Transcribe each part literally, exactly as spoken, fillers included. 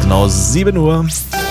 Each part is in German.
genau sieben Uhr.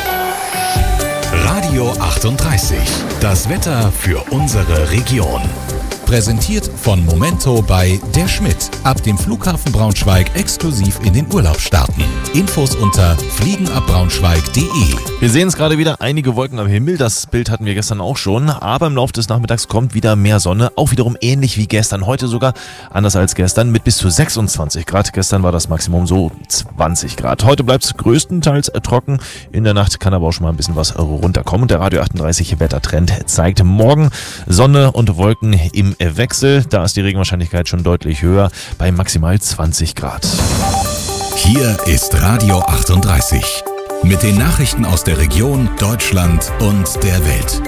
Radio achtunddreißig. Das Wetter für unsere Region. Präsentiert von Momento bei der Schmidt. Ab dem Flughafen Braunschweig exklusiv in den Urlaub starten. Infos unter fliegenabbraunschweig punkt de. Wir sehen es gerade wieder, einige Wolken am Himmel. Das Bild hatten wir gestern auch schon. Aber im Laufe des Nachmittags kommt wieder mehr Sonne. Auch wiederum ähnlich wie gestern. Heute sogar anders als gestern mit bis zu sechsundzwanzig Grad. Gestern war das Maximum so zwanzig Grad. Heute bleibt es größtenteils trocken. In der Nacht kann aber auch schon mal ein bisschen was runterkommen. Und der Radio achtunddreißig Wettertrend zeigt morgen Sonne und Wolken im Wechsel. Da ist die Regenwahrscheinlichkeit schon deutlich höher, bei maximal zwanzig Grad. Hier ist Radio achtunddreißig. Mit den Nachrichten aus der Region, Deutschland und der Welt.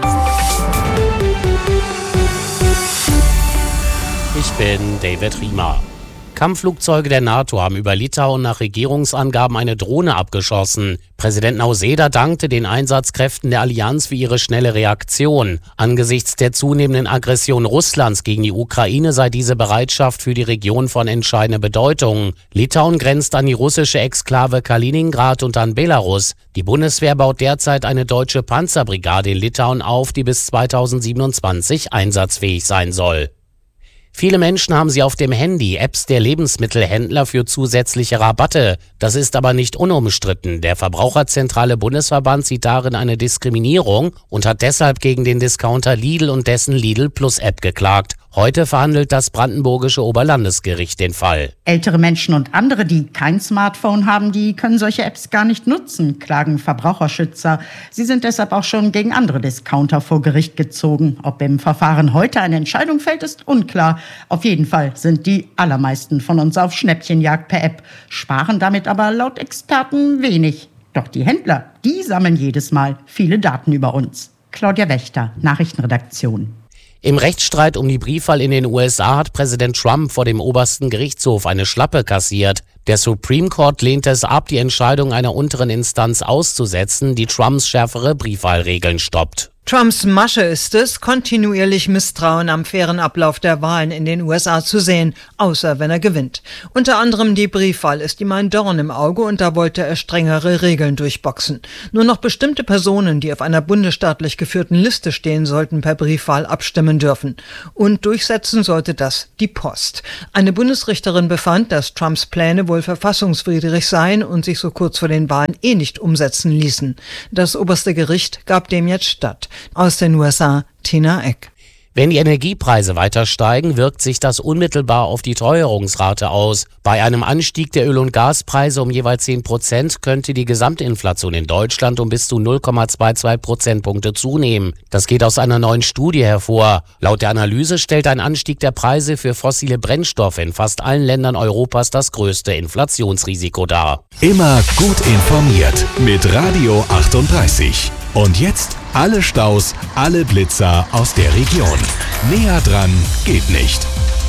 Ich bin David Riemer. Kampfflugzeuge der NATO haben über Litauen nach Regierungsangaben eine Drohne abgeschossen. Präsident Nausėda dankte den Einsatzkräften der Allianz für ihre schnelle Reaktion. Angesichts der zunehmenden Aggression Russlands gegen die Ukraine sei diese Bereitschaft für die Region von entscheidender Bedeutung. Litauen grenzt an die russische Exklave Kaliningrad und an Belarus. Die Bundeswehr baut derzeit eine deutsche Panzerbrigade in Litauen auf, die bis zweitausendsiebenundzwanzig einsatzfähig sein soll. Viele Menschen haben sie auf dem Handy, Apps der Lebensmittelhändler für zusätzliche Rabatte. Das ist aber nicht unumstritten. Der Verbraucherzentrale Bundesverband sieht darin eine Diskriminierung und hat deshalb gegen den Discounter Lidl und dessen Lidl Plus App geklagt. Heute verhandelt das brandenburgische Oberlandesgericht den Fall. Ältere Menschen und andere, die kein Smartphone haben, die können solche Apps gar nicht nutzen, klagen Verbraucherschützer. Sie sind deshalb auch schon gegen andere Discounter vor Gericht gezogen. Ob im Verfahren heute eine Entscheidung fällt, ist unklar. Auf jeden Fall sind die allermeisten von uns auf Schnäppchenjagd per App, sparen damit aber laut Experten wenig. Doch die Händler, die sammeln jedes Mal viele Daten über uns. Claudia Wächter, Nachrichtenredaktion. Im Rechtsstreit um die Briefwahl in den U S A hat Präsident Trump vor dem obersten Gerichtshof eine Schlappe kassiert. Der Supreme Court lehnte es ab, die Entscheidung einer unteren Instanz auszusetzen, die Trumps schärfere Briefwahlregeln stoppt. Trumps Masche ist es, kontinuierlich Misstrauen am fairen Ablauf der Wahlen in den U S A zu sehen, außer wenn er gewinnt. Unter anderem die Briefwahl ist ihm ein Dorn im Auge und da wollte er strengere Regeln durchboxen. Nur noch bestimmte Personen, die auf einer bundesstaatlich geführten Liste stehen, sollten per Briefwahl abstimmen dürfen. Und durchsetzen sollte das die Post. Eine Bundesrichterin befand, dass Trumps Pläne wohl verfassungswidrig seien und sich so kurz vor den Wahlen eh nicht umsetzen ließen. Das oberste Gericht gab dem jetzt statt. Aus den U S A, Tina Eck. Wenn die Energiepreise weiter steigen, wirkt sich das unmittelbar auf die Teuerungsrate aus. Bei einem Anstieg der Öl- und Gaspreise um jeweils zehn Prozent könnte die Gesamtinflation in Deutschland um bis zu null Komma zweiundzwanzig Prozentpunkte zunehmen. Das geht aus einer neuen Studie hervor. Laut der Analyse stellt ein Anstieg der Preise für fossile Brennstoffe in fast allen Ländern Europas das größte Inflationsrisiko dar. Immer gut informiert mit Radio achtunddreißig. Und jetzt alle Staus, alle Blitzer aus der Region. Näher dran geht nicht.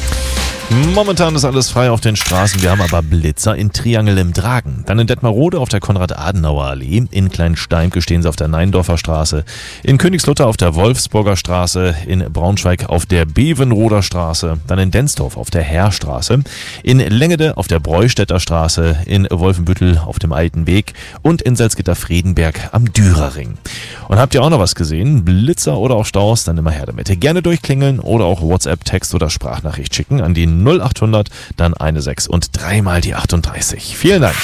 Momentan ist alles frei auf den Straßen. Wir haben aber Blitzer in Triangel im Dragen. Dann in Detmarode auf der Konrad-Adenauer-Allee. In Kleinsteimke stehen sie auf der Neindorfer Straße. In Königslutter auf der Wolfsburger Straße. In Braunschweig auf der Bevenroder Straße. Dann in Densdorf auf der Heerstraße. In Lengede auf der Breustädter Straße. In Wolfenbüttel auf dem Alten Weg. Und in Salzgitter-Friedenberg am Dürerring. Und habt ihr auch noch was gesehen? Blitzer oder auch Staus? Dann immer her damit. Gerne durchklingeln oder auch WhatsApp, Text oder Sprachnachricht schicken an die null achthundert, dann eine sechs und dreimal die achtunddreißig. Vielen Dank.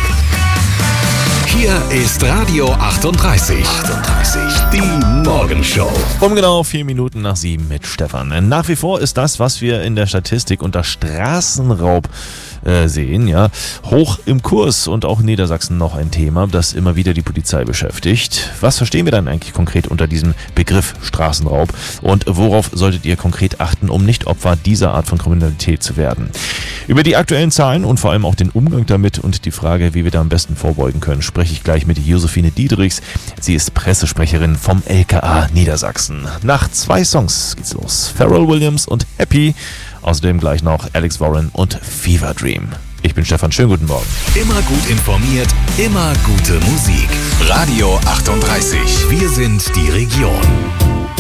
Hier ist Radio achtunddreißig. achtunddreißig, die Morgenshow. Um genau vier Minuten nach sieben mit Stefan. Nach wie vor ist das, was wir in der Statistik unter Straßenraub äh, sehen, ja, hoch im Kurs und auch in Niedersachsen noch ein Thema, das immer wieder die Polizei beschäftigt. Was verstehen wir dann eigentlich konkret unter diesem Begriff Straßenraub und worauf solltet ihr konkret achten, um nicht Opfer dieser Art von Kriminalität zu werden? Über die aktuellen Zahlen und vor allem auch den Umgang damit und die Frage, wie wir da am besten vorbeugen können, spreche ich gleich mit Josephine Diedrichs. Sie ist Pressesprecherin vom L K A Niedersachsen. Nach zwei Songs geht's los. Pharrell Williams und Happy. Außerdem gleich noch Alex Warren und Fever Dream. Ich bin Stefan, schönen guten Morgen. Immer gut informiert, immer gute Musik. Radio achtunddreißig. Wir sind die Region.